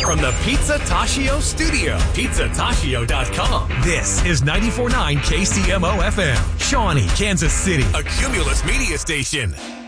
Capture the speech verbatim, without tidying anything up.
from the Pizza Tashio studio, pizza tashio dot com. This is ninety-four point nine K C M O F M, Shawnee, Kansas City, a Cumulus media station.